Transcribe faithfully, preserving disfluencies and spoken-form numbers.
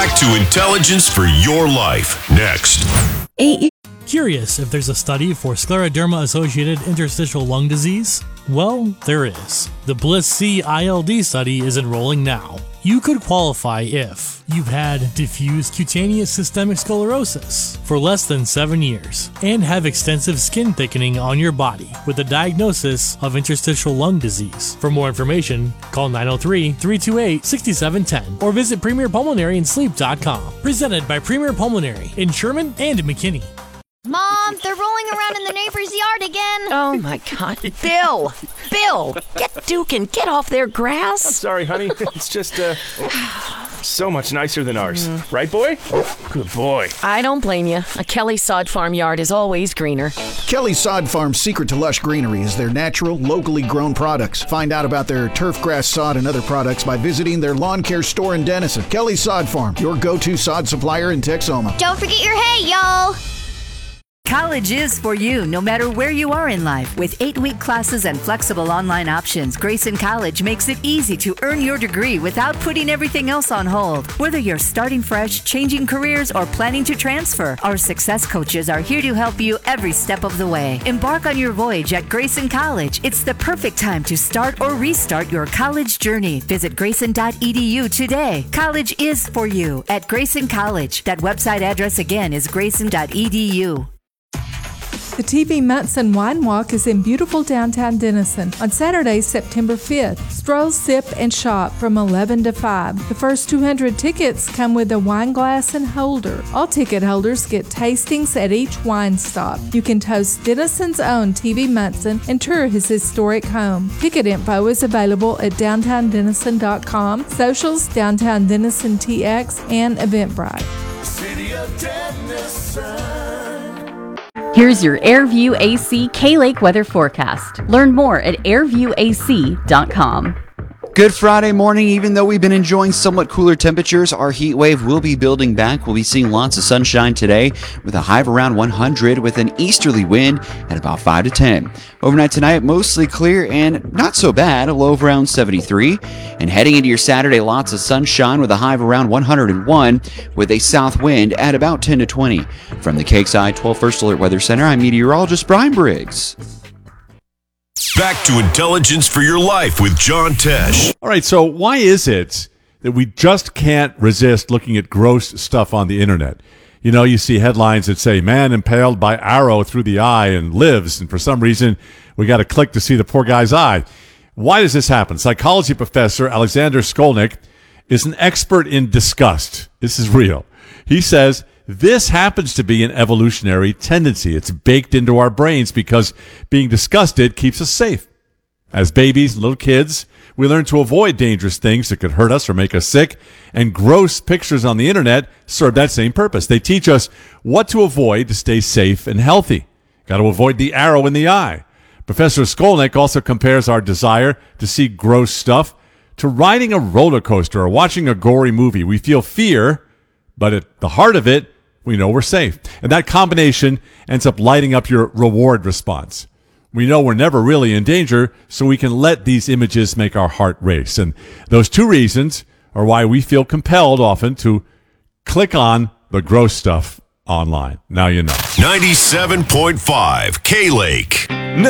Back to intelligence for your life. Next. Eight. Curious if there's a study for scleroderma-associated interstitial lung disease? Well, there is. The BLISS-C I L D study is enrolling now. You could qualify if you've had diffuse cutaneous systemic sclerosis for less than seven years and have extensive skin thickening on your body with a diagnosis of interstitial lung disease. For more information, call nine oh three, three two eight, six seven one zero or visit premier pulmonary and sleep dot com. Presented by Premier Pulmonary in Sherman and McKinney. Mom, they're rolling around in the neighbor's yard again. Oh, my God. Bill! Bill! Get Duke and get off their grass. I'm sorry, honey. It's just, uh, so much nicer than ours. Mm. Right, boy? Good boy. I don't blame you. A Kelly Sod Farm yard is always greener. Kelly Sod Farm's secret to lush greenery is their natural, locally grown products. Find out about their turf grass sod and other products by visiting their lawn care store in Denison. Kelly Sod Farm, your go-to sod supplier in Texoma. Don't forget your hay, y'all. College is for you, no matter where you are in life. With eight-week classes and flexible online options, Grayson College makes it easy to earn your degree without putting everything else on hold. Whether you're starting fresh, changing careers, or planning to transfer, our success coaches are here to help you every step of the way. Embark on your voyage at Grayson College. It's the perfect time to start or restart your college journey. Visit grayson dot e d u today. College is for you at Grayson College. That website address again is grayson dot e d u. The T V Munson Wine Walk is in beautiful downtown Denison on Saturday, September fifth. Stroll, sip, and shop from eleven to five. The first two hundred tickets come with a wine glass and holder. All ticket holders get tastings at each wine stop. You can toast Denison's own T V Munson and tour his historic home. Ticket info is available at downtown denison dot com, socials, Downtown Denison T X, and Eventbrite. City of Denison. Here's your Airview A C K-Lake weather forecast. Learn more at air view a c dot com. Good Friday morning. Even though we've been enjoying somewhat cooler temperatures, our heat wave will be building back. We'll be seeing lots of sunshine today with a high of around one hundred with an easterly wind at about five to ten. Overnight tonight, mostly clear and not so bad, a low of around seventy-three. And heading into your Saturday, lots of sunshine with a high of around one hundred one with a south wind at about ten to twenty. From the KXI twelve First Alert Weather Center, I'm meteorologist Brian Briggs. Back to intelligence for your life with John Tesh. All right, so why is it that we just can't resist looking at gross stuff on the internet? You know, you see headlines that say, man impaled by arrow through the eye and lives, and for some reason, we got to click to see the poor guy's eye. Why does this happen? Psychology professor Alexander Skolnick is an expert in disgust. This is real. He says, this happens to be an evolutionary tendency. It's baked into our brains because being disgusted keeps us safe. As babies and little kids, we learn to avoid dangerous things that could hurt us or make us sick, and gross pictures on the internet serve that same purpose. They teach us what to avoid to stay safe and healthy. Got to avoid the arrow in the eye. Professor Skolnick also compares our desire to see gross stuff to riding a roller coaster or watching a gory movie. We feel fear, but at the heart of it, we know we're safe. And that combination ends up lighting up your reward response. We know we're never really in danger, so we can let these images make our heart race. And those two reasons are why we feel compelled often to click on the gross stuff online. Now you know. ninety-seven point five K-Lake.